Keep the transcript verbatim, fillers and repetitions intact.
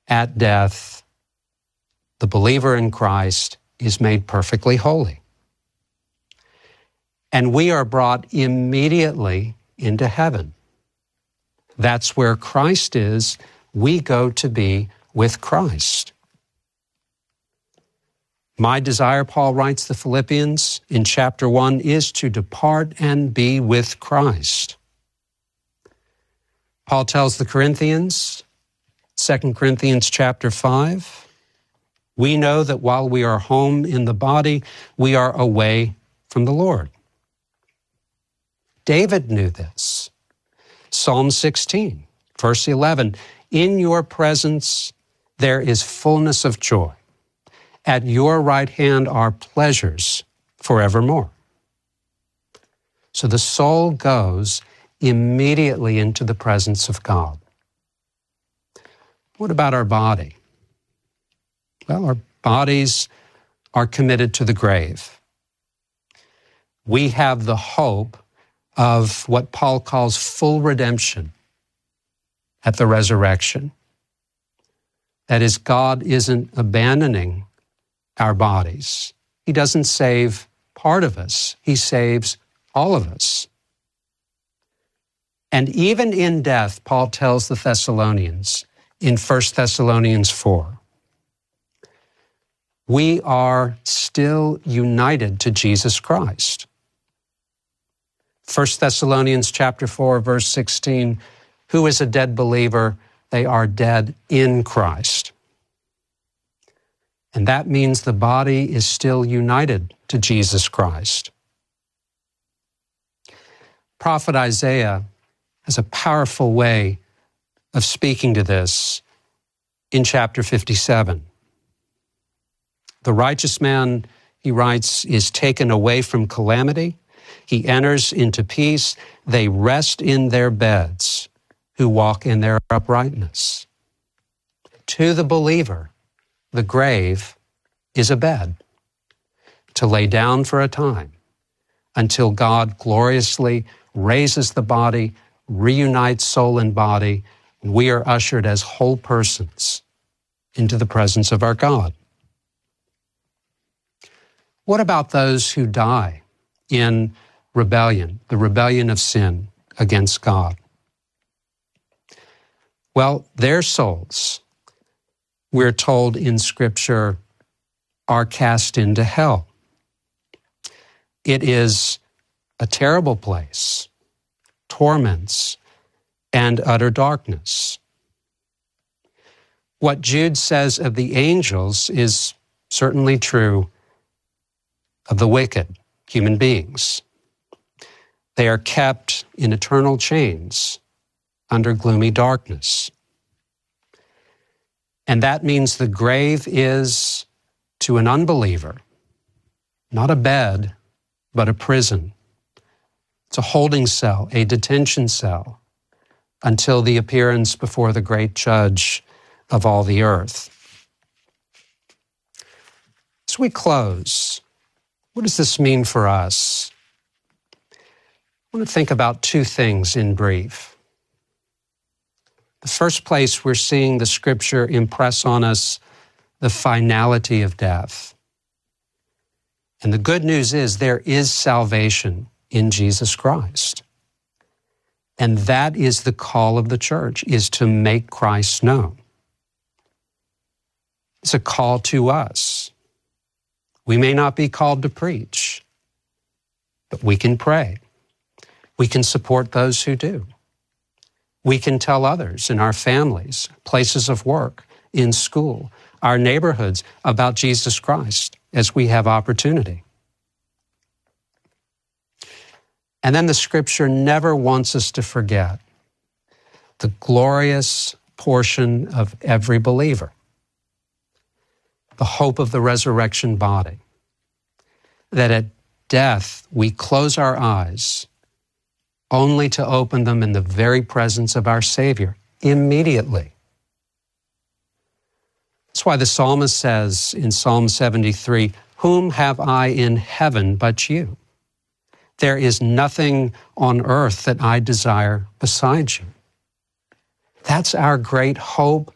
at death, the believer in Christ is made perfectly holy. And we are brought immediately into heaven. That's where Christ is. We go to be with Christ. My desire, Paul writes the Philippians in chapter one, is to depart and be with Christ. Paul tells the Corinthians, Second Corinthians chapter five, we know that while we are home in the body, we are away from the Lord. David knew this. Psalm sixteen, verse eleven, in your presence there is fullness of joy. At your right hand are pleasures forevermore. So the soul goes immediately into the presence of God. What about our body? Well, our bodies are committed to the grave. We have the hope of what Paul calls full redemption at the resurrection. That is, God isn't abandoning our bodies. He doesn't save part of us. He saves all of us. And even in death, Paul tells the Thessalonians in First Thessalonians four, we are still united to Jesus Christ. First Thessalonians chapter four, verse sixteen, who is a dead believer? They are dead in Christ. And that means the body is still united to Jesus Christ. Prophet Isaiah has a powerful way of speaking to this in chapter fifty-seven. The righteous man, he writes, is taken away from calamity. He enters into peace. They rest in their beds who walk in their uprightness. To the believer, the grave is a bed to lay down for a time until God gloriously raises the body, reunites soul and body, and we are ushered as whole persons into the presence of our God. What about those who die in rebellion, the rebellion of sin against God? Well, their souls, we're told in Scripture, are cast into hell. It is a terrible place, torments, and utter darkness. What Jude says of the angels is certainly true of the wicked, human beings. They are kept in eternal chains under gloomy darkness. And that means the grave is, to an unbeliever, not a bed, but a prison. It's a holding cell, a detention cell, until the appearance before the great judge of all the earth. As we close, what does this mean for us? I want to think about two things in brief. The first place, we're seeing the Scripture impress on us the finality of death. And the good news is there is salvation in Jesus Christ. And that is the call of the church, is to make Christ known. It's a call to us. We may not be called to preach, but we can pray. We can support those who do. We can tell others in our families, places of work, in school, our neighborhoods about Jesus Christ as we have opportunity. And then the Scripture never wants us to forget the glorious portion of every believer, the hope of the resurrection body, that at death we close our eyes only to open them in the very presence of our Savior immediately. That's why the psalmist says in Psalm seventy-three, "Whom have I in heaven but you? There is nothing on earth that I desire besides you." That's our great hope